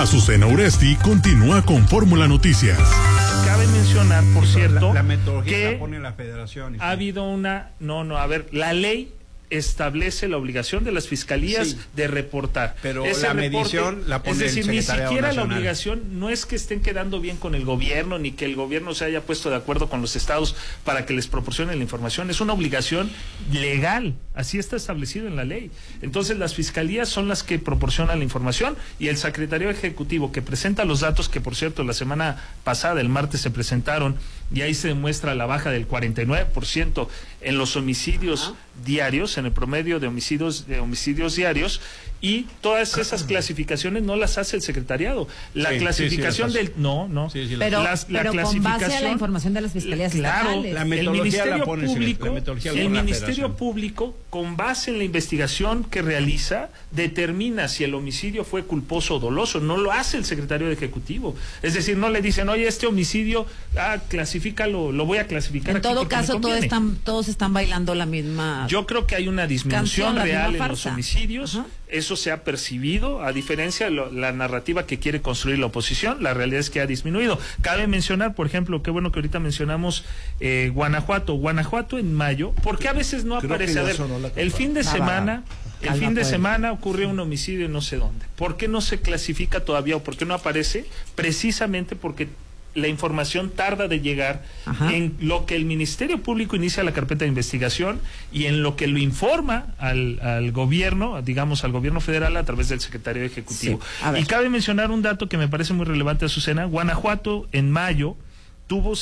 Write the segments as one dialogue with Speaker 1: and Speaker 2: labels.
Speaker 1: Azucena Uresti continúa con Fórmula Noticias.
Speaker 2: Cabe mencionar, por cierto,
Speaker 3: la metodología
Speaker 2: que
Speaker 3: la pone la Federación.
Speaker 2: Ha habido una... la ley establece la obligación de las fiscalías de reportar.
Speaker 3: Pero
Speaker 2: ese
Speaker 3: la medición la pone el
Speaker 2: Es decir, ni
Speaker 3: Secretariado
Speaker 2: siquiera
Speaker 3: Nacional.
Speaker 2: la obligación no es que estén quedando bien con el gobierno, ni que el gobierno se haya puesto de acuerdo con los estados para que les proporcionen la información. Es una obligación legal, así está establecido en la ley. Entonces las fiscalías son las que proporcionan la información y el secretario ejecutivo que presenta los datos, que por cierto la semana pasada, el martes, se presentaron, y ahí se demuestra la baja del 49% en los homicidios diarios, en el promedio de homicidios diarios, y todas esas clasificaciones no las hace el secretariado. La clasificación del... No.
Speaker 4: Pero
Speaker 2: la
Speaker 4: con base a la información de las fiscalías estatales.
Speaker 3: La metodología la pone
Speaker 2: el Ministerio Público, con base en la investigación que realiza, determina si el homicidio fue culposo o doloso. No lo hace el secretario de Ejecutivo. Es decir, no le dicen, oye, este homicidio, clasifícalo, lo voy a clasificar.
Speaker 4: En todo caso, todos están bailando la misma...
Speaker 2: Yo creo que hay una disminución real en los homicidios.
Speaker 4: Ajá.
Speaker 2: Eso se ha percibido, a diferencia de la narrativa que quiere construir la oposición. La realidad es que ha disminuido. Cabe mencionar, por ejemplo, qué bueno que ahorita mencionamos Guanajuato. Guanajuato en mayo, porque a veces no aparece. A ver, el fin de semana ocurre un homicidio en no sé dónde. ¿Por qué no se clasifica todavía o por qué no aparece? Precisamente porque la información tarda de llegar. En lo que el Ministerio Público inicia la carpeta de investigación y en lo que lo informa al gobierno, digamos al gobierno federal, a través del secretario ejecutivo. Y cabe mencionar un dato que me parece muy relevante, Azucena. Guanajuato en mayo tuvo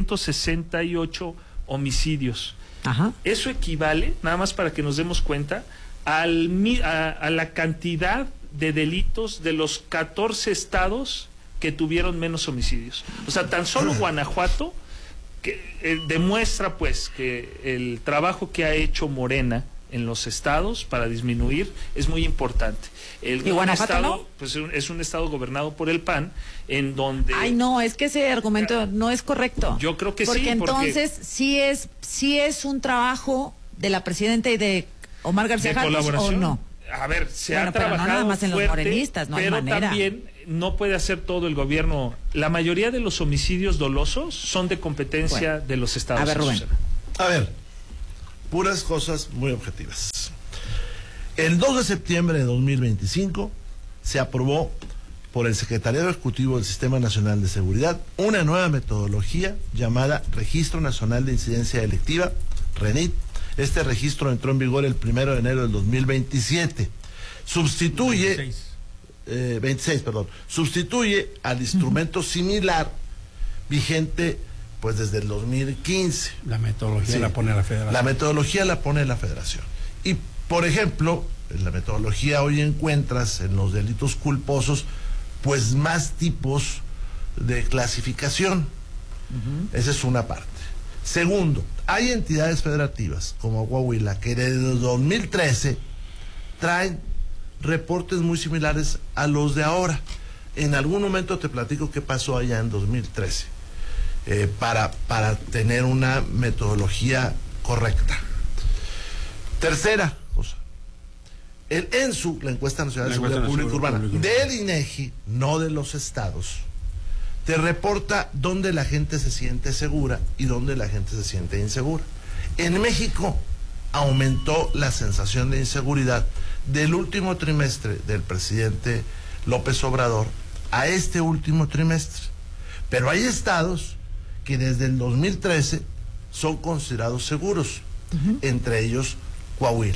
Speaker 2: 668 homicidios. Eso equivale, nada más para que nos demos cuenta, a la cantidad de delitos de los 14 estados que tuvieron menos homicidios. O sea, tan solo Guanajuato que demuestra pues que el trabajo que ha hecho Morena en los estados para disminuir es muy importante.
Speaker 4: ¿Y Guanajuato
Speaker 2: estado,
Speaker 4: no?
Speaker 2: pues es un estado gobernado por el PAN, en donde...
Speaker 4: Ay, no, es que ese argumento no es correcto.
Speaker 2: Yo creo que
Speaker 4: porque
Speaker 2: sí.
Speaker 4: Entonces sí es un trabajo de la presidenta y de Omar García Harfuch, ¿o no?
Speaker 2: A ver, se ha
Speaker 4: pero
Speaker 2: trabajado
Speaker 4: no nada más en
Speaker 2: fuerte,
Speaker 4: los morenistas, no hay
Speaker 2: pero
Speaker 4: manera.
Speaker 2: También no puede hacer todo el gobierno. La mayoría de los homicidios dolosos son de competencia de los estados.
Speaker 4: A ver, Rubén.
Speaker 5: A ver, puras cosas muy objetivas. El 2 de septiembre de 2025 se aprobó por el Secretariado Ejecutivo del Sistema Nacional de Seguridad una nueva metodología llamada Registro Nacional de Incidencia Delictiva, RENIT. Este registro entró en vigor el 1 de enero del 2027. Sustituye 26, sustituye al instrumento similar vigente pues desde el 2015.
Speaker 3: La metodología la pone la Federación.
Speaker 5: La metodología la pone la Federación. Y, por ejemplo, en la metodología hoy encuentras en los delitos culposos pues más tipos de clasificación. Esa es una parte. Segundo, hay entidades federativas como Coahuila que desde 2013 traen reportes muy similares a los de ahora. En algún momento te platico qué pasó allá en 2013 para tener una metodología correcta. Tercera cosa, el ENSU, la Encuesta Nacional de Seguridad Pública Urbana, del INEGI, no de los estados, te reporta dónde la gente se siente segura y dónde la gente se siente insegura. En México aumentó la sensación de inseguridad del último trimestre del presidente López Obrador a este último trimestre. Pero hay estados que desde el 2013 son considerados seguros, entre ellos Coahuila.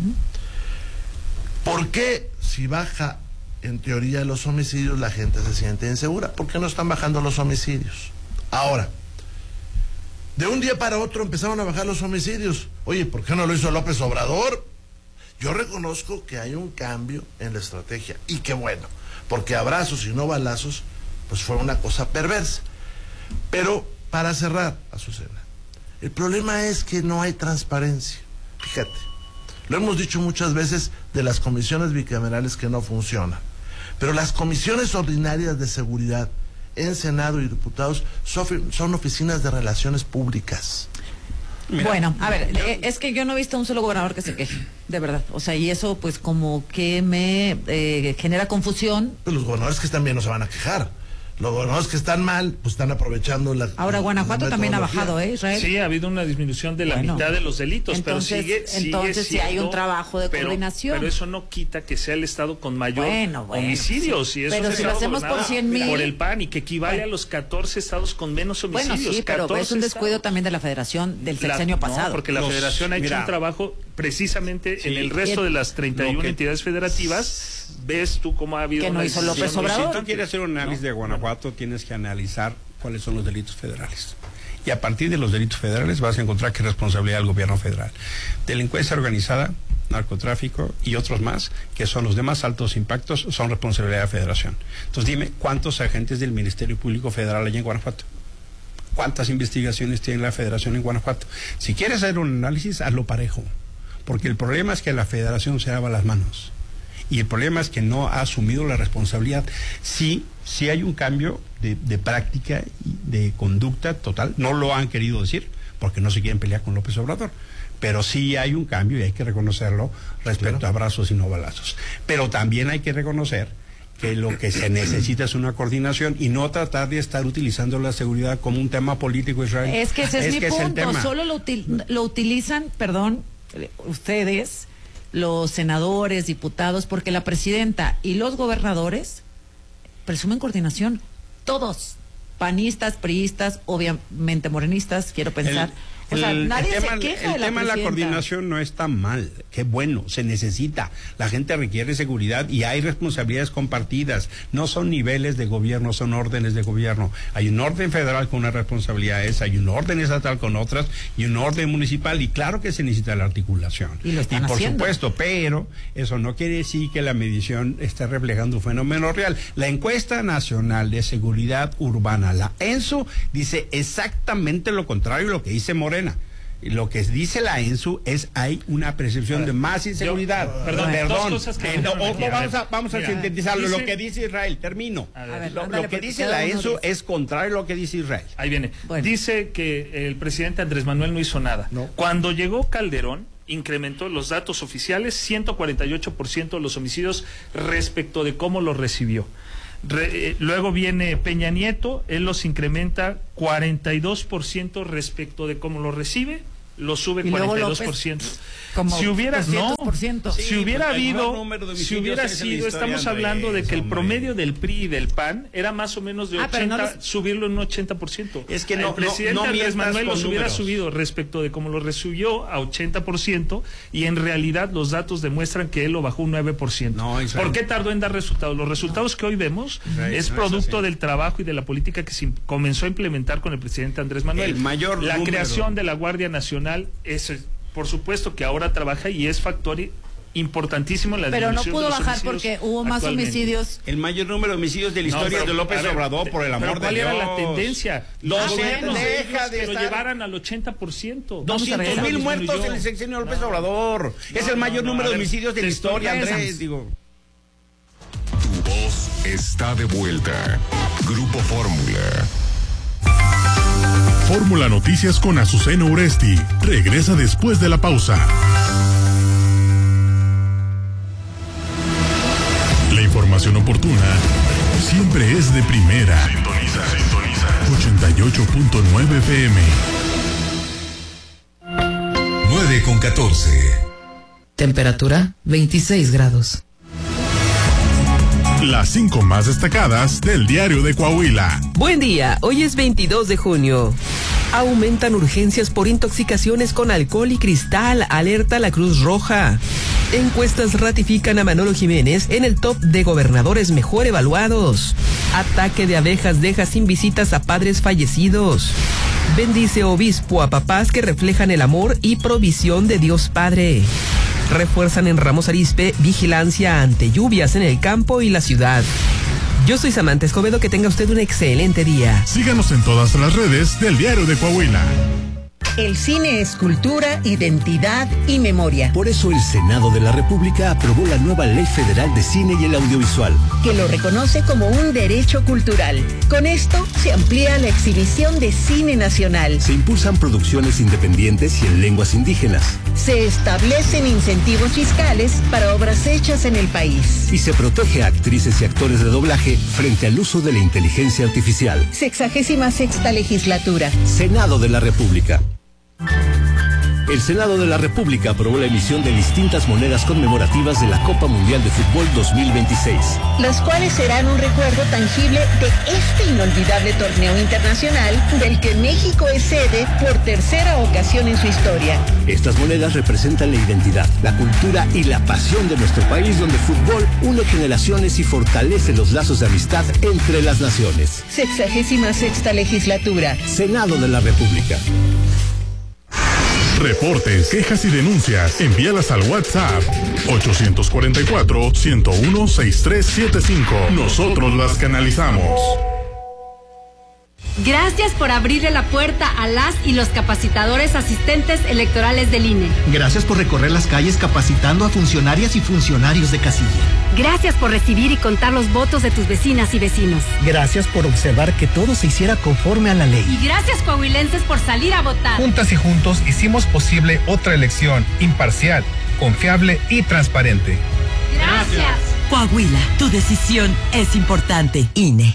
Speaker 5: ¿Por qué si baja en teoría los homicidios la gente se siente insegura? ¿Por qué no están bajando los homicidios? Ahora, de un día para otro empezaron a bajar los homicidios. Oye, ¿por qué no lo hizo López Obrador? Yo reconozco que hay un cambio en la estrategia, y qué bueno, porque abrazos y no balazos pues fue una cosa perversa. Pero para cerrar, Azucena, el problema es que no hay transparencia. Fíjate, lo hemos dicho muchas veces de las comisiones bicamerales que no funcionan, pero las comisiones ordinarias de seguridad en Senado y diputados son oficinas de relaciones públicas.
Speaker 3: Mira,
Speaker 4: bueno, a ver, es que yo no he visto a un solo gobernador que se queje, de verdad. O sea, y eso pues como que me genera confusión.
Speaker 5: Pues los gobernadores que están bien no se van a quejar. Los gobernadores que están mal, pues están aprovechando la.
Speaker 4: Ahora Guanajuato también ha bajado, Israel.
Speaker 2: Sí, ha habido una disminución de la mitad de los delitos,
Speaker 4: entonces,
Speaker 2: pero sigue
Speaker 4: sí hay un trabajo de coordinación.
Speaker 2: Pero eso no quita que sea el estado con mayor homicidios.
Speaker 4: Sí.
Speaker 2: Y eso
Speaker 4: pero si lo hacemos por 100,000.
Speaker 2: Por el PAN, y que equivale a los 14 estados con menos homicidios.
Speaker 4: Bueno, sí, pero es un descuido también de la Federación del sexenio pasado.
Speaker 2: No, porque la Federación ha hecho un trabajo precisamente en el resto de las 31 entidades federativas. ¿Ves tú cómo ha habido
Speaker 4: que no hizo López Obrador?
Speaker 3: Si tú quieres hacer un análisis de Guanajuato, tienes que analizar cuáles son los delitos federales. Y a partir de los delitos federales vas a encontrar que es responsabilidad del gobierno federal. Delincuencia organizada, narcotráfico y otros más, que son los de más altos impactos, son responsabilidad de la Federación. Entonces dime, ¿cuántos agentes del Ministerio Público Federal hay en Guanajuato? ¿Cuántas investigaciones tiene la Federación en Guanajuato? Si quieres hacer un análisis, hazlo parejo. Porque el problema es que la Federación se lava las manos. Y el problema es que no ha asumido la responsabilidad. Sí hay un cambio de práctica y de conducta total. No lo han querido decir porque no se quieren pelear con López Obrador. Pero sí hay un cambio y hay que reconocerlo respecto a abrazos y no balazos. Pero también hay que reconocer que lo que se necesita es una coordinación y no tratar de estar utilizando la seguridad como un tema político, Israel.
Speaker 4: Es que ese es mi punto. Solo lo utilizan, ustedes, los senadores, diputados, porque la presidenta y los gobernadores presumen coordinación. Todos, panistas, priistas, obviamente morenistas, quiero pensar. Nadie se queja de la presidenta.
Speaker 3: El tema de la coordinación no está mal, qué bueno, se necesita. La gente requiere seguridad y hay responsabilidades compartidas. No son niveles de gobierno, son órdenes de gobierno. Hay un orden federal con unas responsabilidades, hay un orden estatal con otras y un orden municipal, y claro que se necesita la articulación.
Speaker 4: Y lo están
Speaker 3: por
Speaker 4: haciendo.
Speaker 3: Supuesto, pero eso no quiere decir que la medición esté reflejando un fenómeno real. La encuesta nacional de seguridad urbana, la ENSU, dice exactamente lo contrario de lo que dice Morena. Y lo que dice la ENSU es hay una percepción de más inseguridad. Vamos a sintetizarlo. Lo que dice Israel, termino. Lo que dice la ENSU es contrario a lo que dice Israel.
Speaker 2: Ahí viene. Bueno. Dice que el presidente Andrés Manuel no hizo nada. No. Cuando llegó Calderón, incrementó los datos oficiales 148% los homicidios respecto de cómo los recibió. Luego viene Peña Nieto, él los incrementa 42% respecto de cómo lo recibe, lo sube 42%. Si hubiera sido, estamos hablando de que el promedio del PRI y del PAN era más o menos de 80, subirlo en un 80%.
Speaker 3: Es que
Speaker 2: el presidente Andrés Manuel los hubiera subido respecto de cómo lo recibió a 80%, y en realidad los datos demuestran que él lo bajó un 9%. ¿Por qué tardó en dar resultados? Los resultados que hoy vemos es producto del trabajo y de la política que se comenzó a implementar con el presidente Andrés Manuel. La creación de la Guardia Nacional es, por supuesto, que ahora trabaja y es factor importantísimo en la
Speaker 4: disminución. Pero no pudo bajar porque hubo más homicidios.
Speaker 3: El mayor número de homicidios de la historia de López Obrador, por el amor de Dios.
Speaker 2: ¿Cuál era la tendencia? Pero llevaran al 80%.
Speaker 3: 200,000 muertos en el sexenio de López Obrador. Es el mayor número de homicidios de la historia, Andrés.
Speaker 1: Tu voz está de vuelta. Grupo Fórmula. Fórmula Noticias con Azucena Uresti. Regresa después de la pausa. La información oportuna siempre es de primera. Sintoniza 88.9 FM.
Speaker 6: 9:14. Temperatura 26 grados.
Speaker 1: Las 5 más destacadas del diario de Coahuila.
Speaker 7: Buen día, hoy es 22 de junio. Aumentan urgencias por intoxicaciones con alcohol y cristal, alerta la Cruz Roja. Encuestas ratifican a Manolo Jiménez en el top de gobernadores mejor evaluados. Ataque de abejas deja sin visitas a padres fallecidos. Bendice obispo a papás que reflejan el amor y provisión de Dios Padre. Refuerzan en Ramos Arizpe vigilancia ante lluvias en el campo y la ciudad. Yo soy Samantha Escobedo, que tenga usted un excelente día.
Speaker 1: Síganos en todas las redes del diario de Coahuila.
Speaker 8: El cine es cultura, identidad y memoria.
Speaker 9: Por eso el Senado de la República aprobó la nueva Ley Federal de Cine y el Audiovisual,
Speaker 8: que lo reconoce como un derecho cultural. Con esto se amplía la exhibición de cine nacional.
Speaker 9: Se impulsan producciones independientes y en lenguas indígenas.
Speaker 8: Se establecen incentivos fiscales para obras hechas en el país.
Speaker 9: Y se protege a actrices y actores de doblaje frente al uso de la inteligencia artificial.
Speaker 8: 66ª legislatura.
Speaker 9: Senado de la República. El Senado de la República aprobó la emisión de distintas monedas conmemorativas de la Copa Mundial de Fútbol 2026.
Speaker 8: Las cuales serán un recuerdo tangible de este inolvidable torneo internacional del que México es sede por tercera ocasión en su historia.
Speaker 9: Estas monedas representan la identidad, la cultura y la pasión de nuestro país, donde el fútbol une generaciones y fortalece los lazos de amistad entre las naciones.
Speaker 8: 66ª legislatura.
Speaker 9: Senado de la República.
Speaker 1: Reportes, quejas y denuncias, envíalas al WhatsApp 844-101-6375. Nosotros las canalizamos.
Speaker 10: Gracias por abrirle la puerta a las y los capacitadores asistentes electorales del INE.
Speaker 11: Gracias por recorrer las calles capacitando a funcionarias y funcionarios de casilla.
Speaker 10: Gracias por recibir y contar los votos de tus vecinas y vecinos.
Speaker 11: Gracias por observar que todo se hiciera conforme a la ley.
Speaker 10: Y gracias, coahuilenses, por salir a votar.
Speaker 12: Juntas y juntos hicimos posible otra elección imparcial, confiable y transparente.
Speaker 10: Gracias.
Speaker 13: Coahuila, tu decisión es importante. INE.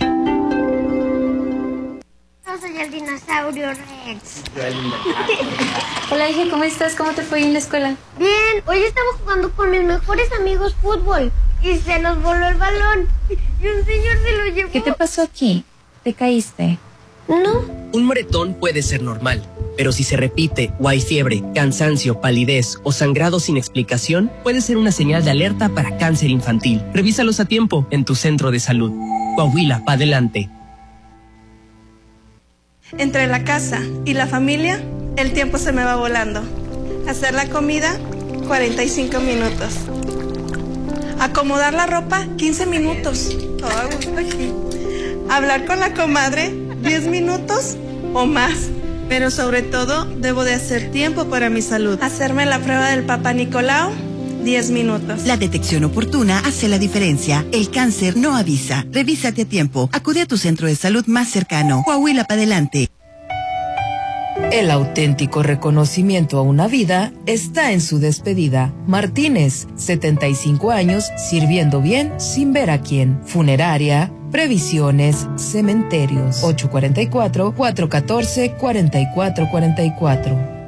Speaker 14: Soy el dinosaurio Rex.
Speaker 10: Hola, hija, ¿cómo estás? ¿Cómo te fue en la escuela?
Speaker 14: Bien, hoy estamos jugando con mis mejores amigos fútbol y se nos voló el balón y un señor se lo llevó.
Speaker 10: ¿Qué te pasó aquí? ¿Te caíste?
Speaker 14: No.
Speaker 15: Un moretón puede ser normal, pero si se repite o hay fiebre, cansancio, palidez o sangrado sin explicación, puede ser una señal de alerta para cáncer infantil. Revísalos a tiempo en tu centro de salud. Coahuila, pa' adelante.
Speaker 16: Entre la casa y la familia, el tiempo se me va volando. Hacer la comida, 45 minutos. Acomodar la ropa, 15 minutos. Todo a gusto aquí. Hablar con la comadre, 10 minutos o más. Pero sobre todo, debo de hacer tiempo para mi salud. Hacerme la prueba del Papá Nicolau, 10 minutos.
Speaker 13: La detección oportuna hace la diferencia. El cáncer no avisa. Revísate a tiempo. Acude a tu centro de salud más cercano. Coahuila, pa' adelante.
Speaker 17: El auténtico reconocimiento a una vida está en su despedida. Martínez, 75 años, sirviendo bien sin ver a quién. Funeraria, previsiones, cementerios. 844-414-4444.